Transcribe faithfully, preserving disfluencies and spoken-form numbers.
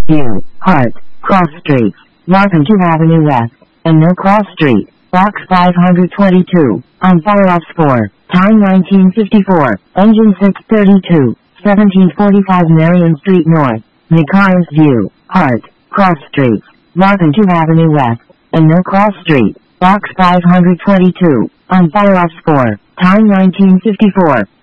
View, Hart, Cross Streets, Washington Avenue West, and No Cross Street, Box five hundred twenty-two, on fire off score, time nineteen fifty-four, engine six thirty-two, seventeen forty-five Marion Street North, McCarnes View, Hart, Cross Streets, Washington Avenue West, and No Cross Street, Box five hundred twenty-two, on fire off score, time nineteen fifty-four.